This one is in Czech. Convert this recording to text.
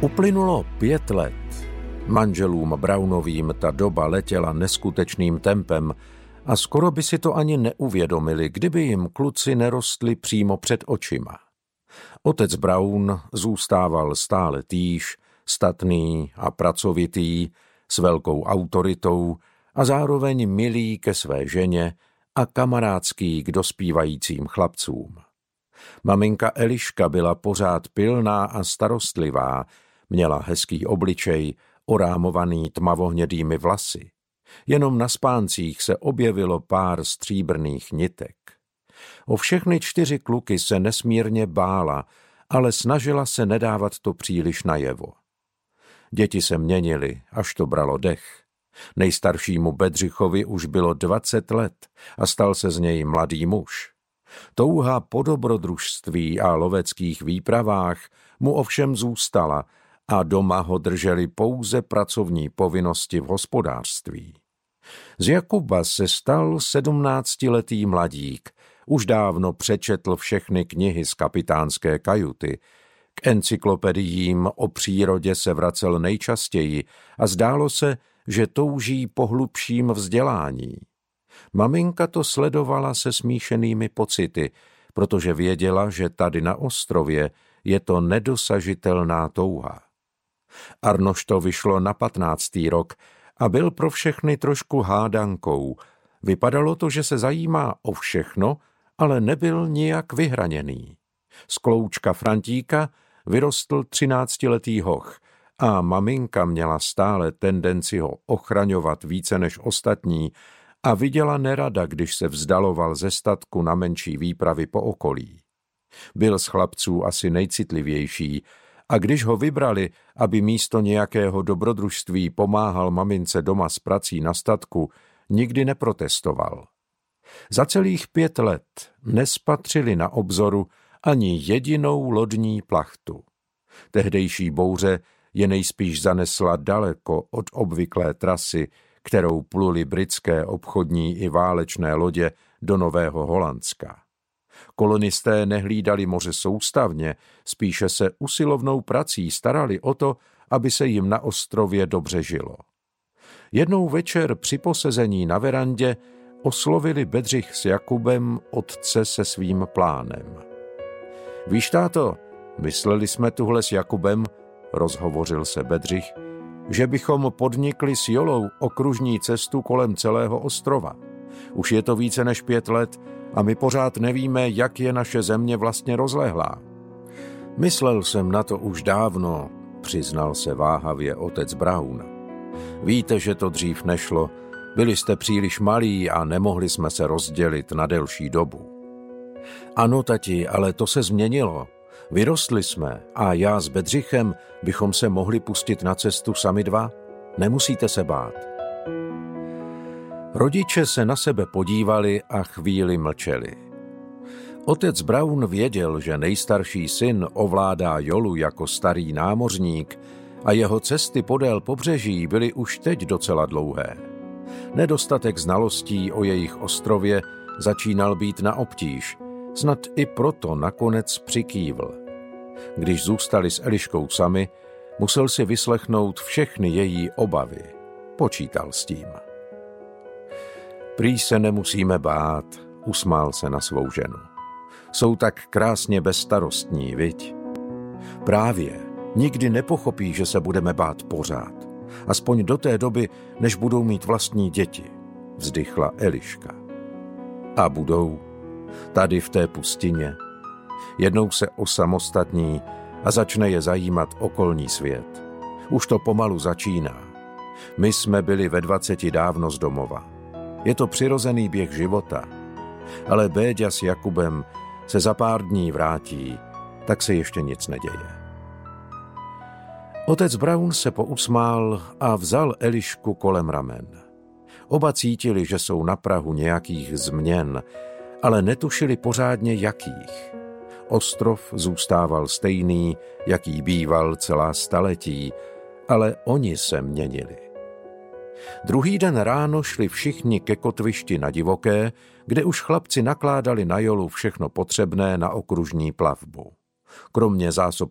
Uplynulo 5 let. Manželům Brownovým ta doba letěla neskutečným tempem a skoro by si to ani neuvědomili, kdyby jim kluci nerostli přímo před očima. Otec Brown zůstával stále týž, statný a pracovitý, s velkou autoritou a zároveň milý ke své ženě a kamarádský k dospívajícím chlapcům. Maminka Eliška byla pořád pilná a starostlivá, měla hezký obličej, orámovaný tmavohnědými vlasy. Jenom na spáncích se objevilo pár stříbrných nitek. O všechny 4 kluky se nesmírně bála, ale snažila se nedávat to příliš najevo. Děti se měnily, až to bralo dech. Nejstaršímu Bedřichovi už bylo 20 let a stal se z něj mladý muž. Touha po dobrodružství a loveckých výpravách mu ovšem zůstala a doma ho drželi pouze pracovní povinnosti v hospodářství. Z Jakuba se stal 17letý mladík, už dávno přečetl všechny knihy z kapitánské kajuty, k encyklopediím o přírodě se vracel nejčastěji a zdálo se, že touží po hlubším vzdělání. Maminka to sledovala se smíšenými pocity, protože věděla, že tady na ostrově je to nedosažitelná touha. Arnošto vyšlo na 15. rok a byl pro všechny trošku hádankou. Vypadalo to, že se zajímá o všechno, ale nebyl nijak vyhraněný. Z kloučka Frantíka vyrostl 13letý hoch a maminka měla stále tendenci ho ochraňovat více než ostatní a viděla nerada, když se vzdaloval ze statku na menší výpravy po okolí. Byl z chlapců asi nejcitlivější a když ho vybrali, aby místo nějakého dobrodružství pomáhal mamince doma s prací na statku, nikdy neprotestoval. Za celých 5 let nespatřili na obzoru ani jedinou lodní plachtu. Tehdejší bouře je nejspíš zanesla daleko od obvyklé trasy, kterou pluli britské obchodní i válečné lodě do Nového Holandska. Kolonisté nehlídali moře soustavně, spíše se usilovnou prací starali o to, aby se jim na ostrově dobře žilo. Jednou večer při posezení na verandě oslovili Bedřich s Jakubem otce se svým plánem. Víš, táto, mysleli jsme tuhle s Jakubem, rozhovořil se Bedřich, že bychom podnikli s Jolou okružní cestu kolem celého ostrova. Už je to více než 5 let a my pořád nevíme, jak je naše země vlastně rozlehlá. Myslel jsem na to už dávno, přiznal se váhavě otec Brown. Víte, že to dřív nešlo, byli jste příliš malí a nemohli jsme se rozdělit na delší dobu. Ano, tati, ale to se změnilo. Vyrostli jsme a já s Bedřichem bychom se mohli pustit na cestu sami 2. Nemusíte se bát. Rodiče se na sebe podívali a chvíli mlčeli. Otec Brown věděl, že nejstarší syn ovládá Jolu jako starý námořník a jeho cesty podél pobřeží byly už teď docela dlouhé. Nedostatek znalostí o jejich ostrově začínal být na obtíž, snad i proto nakonec přikývl. Když zůstali s Eliškou sami, musel si vyslechnout všechny její obavy. Počítal s tím. Prý se nemusíme bát, usmál se na svou ženu. Jsou tak krásně bezstarostní, viď? Právě, nikdy nepochopí, že se budeme bát pořád. Aspoň do té doby, než budou mít vlastní děti, vzdychla Eliška. A budou tady v té pustině. Jednou se osamostatní a začne je zajímat okolní svět. Už to pomalu začíná. My jsme byli ve 20 dávno z domova. Je to přirozený běh života. Ale Béďa s Jakubem se za pár dní vrátí, tak se ještě nic neděje. Otec Brown se pousmál a vzal Elišku kolem ramen. Oba cítili, že jsou na prahu nějakých změn, ale netušili pořádně jakých. Ostrov zůstával stejný, jaký býval celá staletí, ale oni se měnili. Druhý den ráno šli všichni ke kotvišti na Divoké, kde už chlapci nakládali na Jolu všechno potřebné na okružní plavbu. Kromě zásob